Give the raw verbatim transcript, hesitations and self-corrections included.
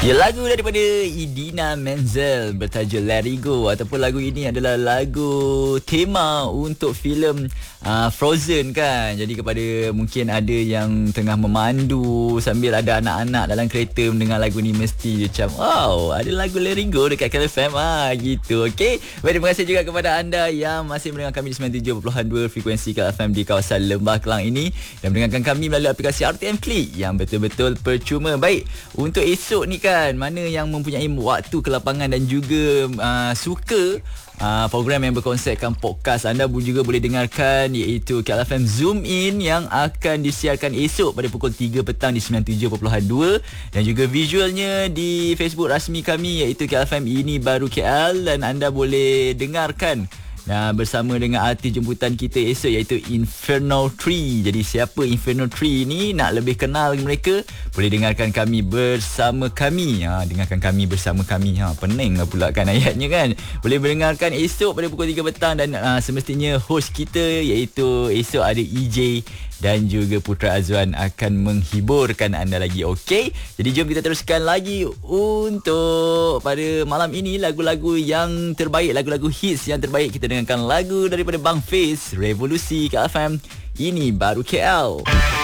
Ya, lagu daripada Idina Menzel bertajuk Let It Go, ataupun lagu ini adalah lagu tema untuk filem uh, Frozen kan. Jadi kepada mungkin ada yang tengah memandu sambil ada anak-anak dalam kereta mendengar lagu ni, mesti macam wow, ada lagu Let It Go dekat K L F M ah gitu. Okey. Baik, terima kasih juga kepada anda yang masih mendengar kami di sembilan puluh tujuh perpuluhan dua frekuensi K L F M di kawasan Lembah Kelang ini dan mendengarkan kami melalui aplikasi R T M Click yang betul-betul percuma. Baik, untuk esok ni kan, mana yang mempunyai waktu ke lapangan dan juga uh, suka uh, program yang berkonsepkan podcast, anda juga boleh dengarkan, iaitu K L F M Zoom In yang akan disiarkan esok pada pukul tiga petang di sembilan puluh tujuh perpuluhan dua dan juga visualnya di Facebook rasmi kami iaitu K L F M Ini Baru K L, dan anda boleh dengarkan Nah, bersama dengan artis jemputan kita esok iaitu Inferno Tree. Jadi siapa Inferno Tree ni? Nak lebih kenal mereka, boleh dengarkan kami bersama kami. Ha, dengarkan kami bersama kami. Ha, pening lah pula kan ayatnya kan. Boleh mendengarkan esok pada pukul tiga petang dan uh, semestinya host kita iaitu esok ada E J dan juga Putra Azwan akan menghiburkan anda lagi. Okey, jadi jom kita teruskan lagi untuk pada malam ini lagu-lagu yang terbaik, lagu-lagu hits yang terbaik. Kita dengarkan lagu daripada Bang Fiz, Revolusi K L F M Ini Baru K L.